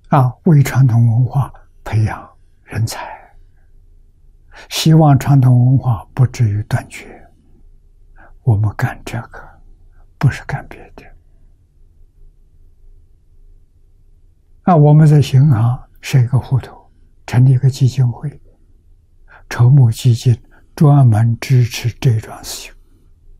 为传统文化培养人才，希望传统文化不至于断绝。我们干这个，不是干别的。我们在新行设一个户头，成立一个基金会，筹募基金，专门支持这桩事情。